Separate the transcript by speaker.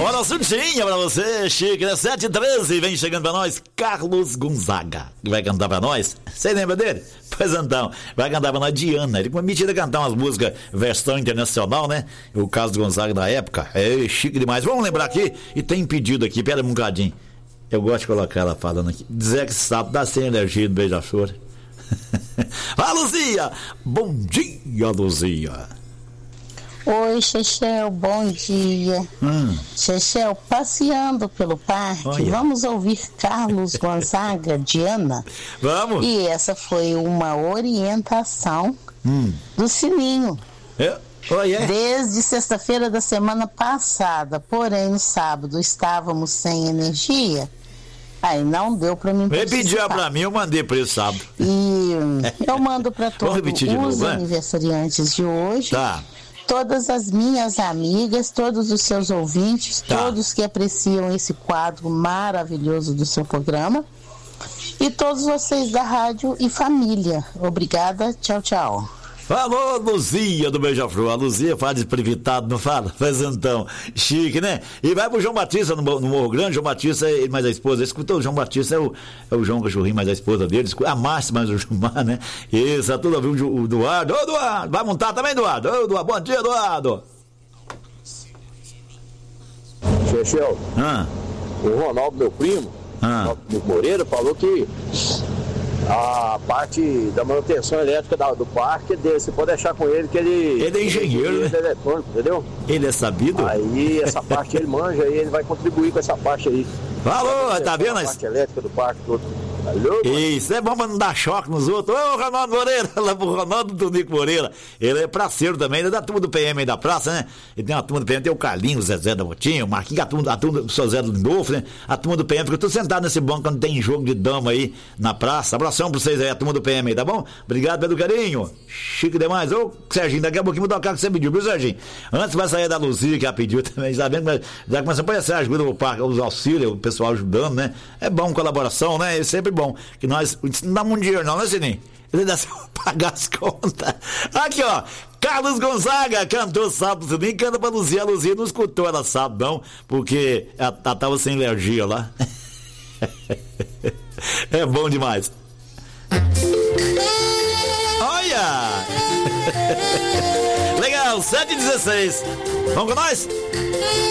Speaker 1: Bora surtinha pra você, Chico, né? 7h13, vem chegando pra nós, Carlos Gonzaga, que vai cantar pra nós. Você lembra dele? Pois então, vai cantar pra nós Diana. Ele cometia a cantar umas músicas versão internacional, né? O Carlos Gonzaga da época, é chique demais. Vamos lembrar aqui, e tem pedido aqui, pera um bocadinho. Eu gosto de colocar ela falando aqui. Dizer que sábado dá sem energia no Beija-Flor. Ah, Luzia! Bom dia, Luzia!
Speaker 2: Oi, Chechel, bom dia. Chechel, passeando pelo parque,
Speaker 1: Olha.
Speaker 2: vamos ouvir Carlos Gonzaga, Diana.
Speaker 1: Vamos!
Speaker 2: E essa foi uma orientação do Sininho. Desde sexta-feira da semana passada, porém no sábado estávamos sem energia. Aí não deu pra mim
Speaker 1: participar. Ele pediu pra mim, eu mandei pra ele sábado.
Speaker 2: E eu mando pra todos os
Speaker 1: novo,
Speaker 2: aniversariantes de hoje.
Speaker 1: Tá.
Speaker 2: Todas as minhas amigas, todos os seus ouvintes, todos que apreciam esse quadro maravilhoso do seu programa. E todos vocês da rádio e família. Obrigada, tchau, tchau.
Speaker 1: Falou, Luzia do Beija-Flor. A Luzia fala desprevitado, não fala? Mas então, chique, né? E vai pro João Batista no Morro Grande. João Batista, ele mais a esposa. Escutou? O João Batista é o João Cachorrinho, mais a esposa dele. A Márcia, mais o Gilmar, né? Isso, a tudo ouviu o Eduardo. Ô, Eduardo, vai montar também, Eduardo? Ô, Eduardo, bom dia, Eduardo.
Speaker 3: Chechel, o Ronaldo, meu primo, Ronaldo Moreira, falou que a parte da manutenção elétrica do parque é dele. Você pode deixar com ele que ele
Speaker 1: é engenheiro, né?
Speaker 3: Eletrônico, entendeu?
Speaker 1: Ele é sabido?
Speaker 3: Aí essa parte ele manja e ele vai contribuir com essa parte aí.
Speaker 1: Falou, tá vendo?
Speaker 3: A parte elétrica do parque todo.
Speaker 1: Isso, é bom pra não dar choque nos outros. Ô, Ronaldo Moreira, lá pro Ronaldo do Nico Moreira. Ele é praceiro também, ele é da turma do PM aí da praça, né? Ele tem uma turma do PM, tem o Carlinhos, o Zezé da Motinha, o Marquinhos, a turma do São Zé do Lindolfo, né? A turma do PM, fica tudo sentado nesse banco quando tem jogo de dama aí na praça. Abração pra vocês aí, a turma do PM aí, tá bom? Obrigado pelo carinho. Chique demais. Ô, Serginho, daqui a pouquinho vou tocar o que você pediu, viu, Serginho? Antes vai sair da Luzia, que ela pediu também, já vendo, já começa a aparecer ajuda no parque, os auxílios, o pessoal ajudando, né? É bom colaboração, né? É sempre bom. Que nós não dá muito dinheiro não, né, Sininho? Ele dá pra pagar as contas. Aqui, ó, Carlos Gonzaga cantou sábado, Sininho, canta pra Luzia. A Luzia não escutou ela sábado, não, porque ela tava sem alergia lá. É bom demais. Olha! Legal, 7h16. Vamos com nós?